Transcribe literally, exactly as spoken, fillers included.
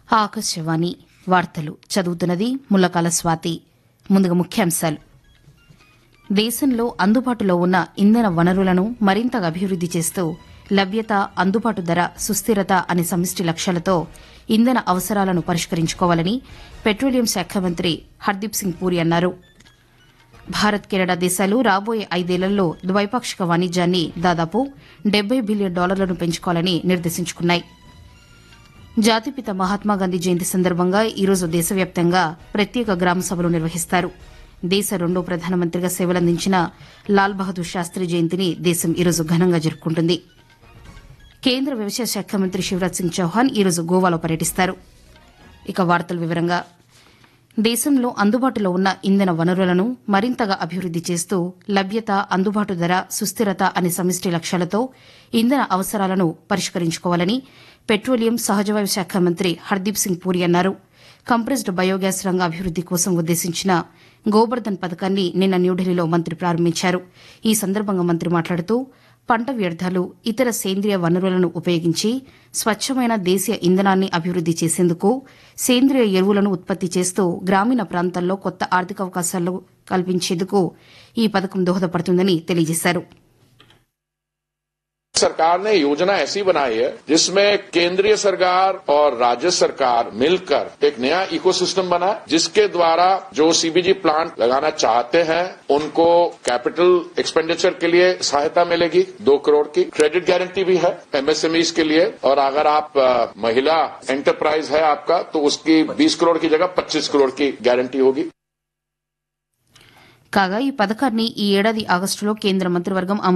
ఆకాశవాణి వార్తలు చదువుతున్నది ముల్లకాల స్వాతి. ముందుగా ముఖ్యాంశాలు. దేశంలో అందుబాటులో ఉన్న ఇంధన వనరులను మరింతగా అభివృద్ది చేస్తూ లభ్యత, అందుబాటు ధర, సుస్థిరత అనే సమిష్టి లక్ష్యాలతో ఇంధన అవసరాలను పరిష్కరించుకోవాలని పెట్రోలియం శాఖ మంత్రి హర్దీప్ సింగ్ పూరి అన్నారు. భారత్, కెనడా దేశాలు రాబోయే ఐదేళ్లలో ద్వైపాక్షిక వాణిజ్యాన్ని దాదాపు డెబ్బై బిలియన్ డాలర్లను పెంచుకోవాలని నిర్దేశించుకున్నాయి. జాతిపిత మహాత్మాగాంధీ జయంతి సందర్భంగా ఈరోజు దేశవ్యాప్తంగా ప్రత్యేక గ్రామ సభలు నిర్వహిస్తారు. దేశ రెండో ప్రధానమంత్రిగా సేవలందించిన లాల్ బహదూర్ శాస్త్రి జయంతిని దేశం ఈరోజు ఘనంగా జరుపుకుంటుంది. కేంద్ర వ్యవసాయ శాఖ మంత్రి శివరాజ్ సింగ్ చౌహాన్ ఈరోజు గోవాలో పర్యటిస్తారు. ఇక వార్తల వివరంగా దేశంలో అందుబాటులో ఉన్న ఇంధన వనరులను మరింతగా అభివృద్ది చేస్తూ లభ్యత, అందుబాటు ధర, సుస్థిరత అనే సమిష్టి లక్ష్యాలతో ఇంధన అవసరాలను పరిష్కరించుకోవాలని పెట్రోలియం, సహజవాయు శాఖ మంత్రి హర్దీప్ సింగ్ పూరి అన్నారు. కంప్రెస్డ్ బయోగ్యాస్ రంగ అభివృద్ది కోసం ఉద్దేశించిన గోబర్ధన్ పథకాన్ని నిన్న న్యూఢిల్లీలో మంత్రి ప్రారంభించారు. ఈ సందర్భంగా మంత్రి మాట్లాడుతూ పంట వ్యర్థాలు, ఇతర సేంద్రియ వనరులను ఉపయోగించి స్వచ్చమైన దేశీయ ఇంధనాన్ని అభివృద్ది చేసేందుకు సేంద్రియ ఎరువులను ఉత్పత్తి చేస్తూ గ్రామీణ ప్రాంతాల్లో కొత్త ఆర్థిక అవకాశాలు కల్పించేందుకు ఈ పథకం దోహదపడుతుందని తెలియజేశారు. सरकार ने योजना ऐसी बनाई है जिसमें केंद्रीय सरकार और राज्य सरकार मिलकर एक नया इकोसिस्टम बना, जिसके द्वारा जो सीबीजी प्लांट लगाना चाहते हैं उनको कैपिटल एक्सपेंडिचर के लिए सहायता मिलेगी दो करोड़ की. क्रेडिट गारंटी भी है एमएसएमईज के लिए, और अगर आप महिला एंटरप्राइज है आपका तो उसकी बीस करोड़ की जगह पच्चीस करोड़ की गारंटी होगी. కాగా ఈ పథకాన్ని ఈ ఏడాది ఆగస్టులో కేంద్ర మంత్రివర్గం